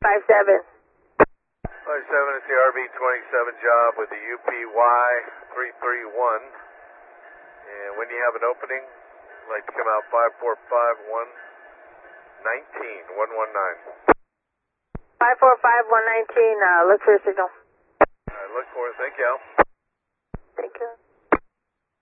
It's the RB27 job with the UPY 331. And when you have an opening, I'd like to come out 545-119, 119. 545-119, look for a signal. Look for it. Thank you, Al. Thank you.